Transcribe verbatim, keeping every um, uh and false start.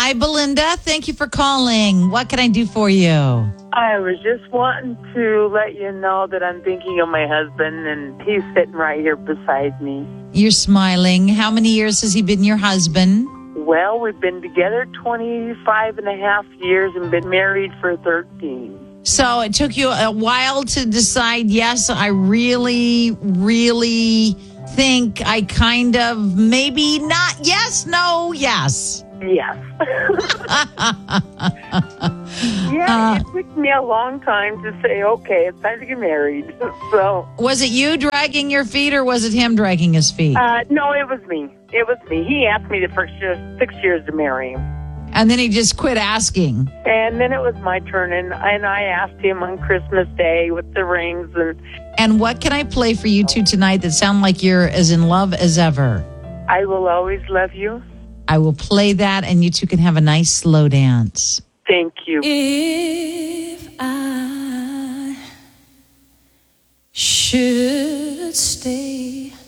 Hi, Belinda. Thank you for calling. What can I do for you? I was just wanting to let you know that I'm thinking of my husband, and he's sitting right here beside me. You're smiling. How many years has he been your husband? Well, we've been together twenty-five and a half years and been married for thirteen. So it took you a while to decide, yes, I really, really think I kind of, maybe not, yes, no, yes. Yes. yeah, uh, it took me a long time to say, okay, it's time to get married. So, was it you dragging your feet or was it him dragging his feet? Uh, no, it was me. It was me. He asked me the first year, six years to marry him. And then he just quit asking. And then it was my turn, and, and I asked him on Christmas Day with the rings. And And what can I play for you two tonight that sound like you're as in love as ever? I Will Always Love You. I will play that, and you two can have a nice slow dance. Thank you. If I should stay